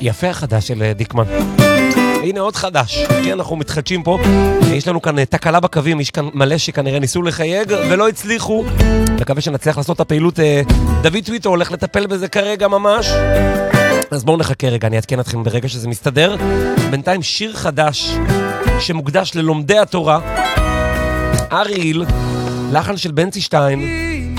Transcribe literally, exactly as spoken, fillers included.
יפה החדש של דיקמן. הנה עוד חדש, כן, אנחנו מתחדשים פה. יש לנו כאן תקלה בקווים, יש כאן מלא שכנראה ניסו לחייג ולא הצליחו. מקווה שנצליח לעשות את הפעילות. דוד טוויטו הולך לטפל בזה כרגע ממש. אז בואו נחכה רגע, אני אתקן אתכם ברגע שזה מסתדר. בינתיים שיר חדש שמוקדש ללומדי התורה. אריל, לחן של בנצי שטיין.